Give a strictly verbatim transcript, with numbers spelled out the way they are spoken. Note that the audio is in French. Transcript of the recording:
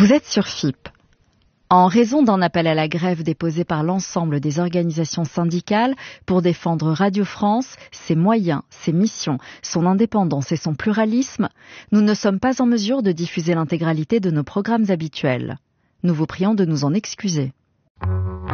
Vous êtes sur F I P. En raison d'un appel à la grève déposé par l'ensemble des organisations syndicales pour défendre Radio France, ses moyens, ses missions, son indépendance et son pluralisme, nous ne sommes pas en mesure de diffuser l'intégralité de nos programmes habituels. Nous vous prions de nous en excuser.